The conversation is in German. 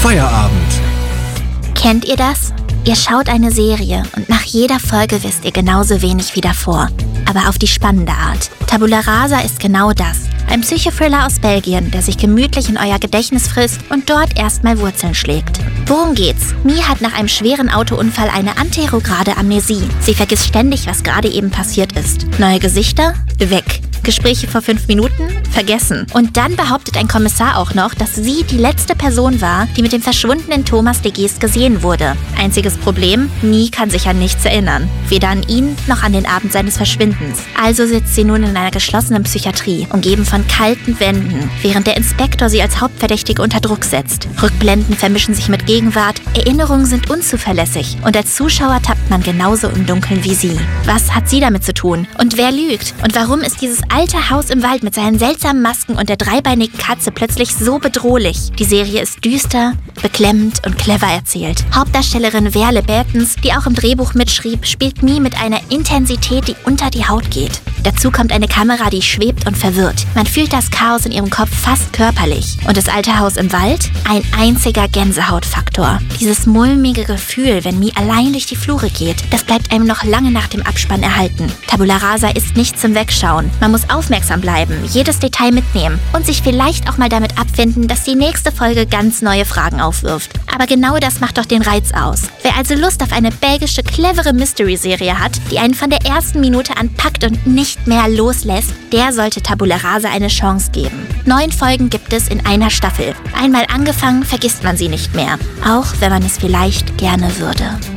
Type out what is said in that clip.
Feierabend. Kennt ihr das? Ihr schaut eine Serie und nach jeder Folge wisst ihr genauso wenig wie davor. Aber auf die spannende Art. Tabula Rasa ist genau das. Ein Psychothriller aus Belgien, der sich gemütlich in euer Gedächtnis frisst und dort erstmal Wurzeln schlägt. Worum geht's? Mie hat nach einem schweren Autounfall eine anterograde Amnesie. Sie vergisst ständig, was gerade eben passiert ist. Neue Gesichter? Weg. Gespräche vor 5 Minuten? Vergessen. Und dann behauptet ein Kommissar auch noch, dass sie die letzte Person war, die mit dem verschwundenen Thomas de Geest gesehen wurde. Einziges Problem, Mie kann sich an nichts erinnern. Weder an ihn, noch an den Abend seines Verschwindens. Also sitzt sie nun in einer geschlossenen Psychiatrie, umgeben von kalten Wänden, während der Inspektor sie als Hauptverdächtige unter Druck setzt. Rückblenden vermischen sich mit Gegenwart, Erinnerungen sind unzuverlässig und als Zuschauer tappt man genauso im Dunkeln wie sie. Was hat sie damit zu tun? Und wer lügt? Und warum ist dieses alte Haus im Wald mit seinen seltsamen Masken und der dreibeinigen Katze plötzlich so bedrohlich? Die Serie ist düster, beklemmend und clever erzählt. Hauptdarstellerin Verle Bertens, die auch im Drehbuch mitschrieb, spielt Mie mit einer Intensität, die unter die Haut geht. Dazu kommt eine Kamera, die schwebt und verwirrt. Man fühlt das Chaos in ihrem Kopf fast körperlich. Und das alte Haus im Wald? Ein einziger Gänsehautfaktor. Dieses mulmige Gefühl, wenn Mie allein durch die Flure geht, das bleibt einem noch lange nach dem Abspann erhalten. Tabula Rasa ist nicht zum Wegschauen. Man muss aufmerksam bleiben, jedes Detail mitnehmen und sich vielleicht auch mal damit abfinden, dass die nächste Folge ganz neue Fragen aufwirft. Aber genau das macht doch den Reiz aus. Wer also Lust auf eine belgische, clevere Mystery-Serie hat, die einen von der ersten Minute an packt und nicht mehr loslässt, der sollte Tabula Rasa eine Chance geben. 9 Folgen gibt es in einer Staffel. Einmal angefangen, vergisst man sie nicht mehr. Auch wenn man es vielleicht gerne würde.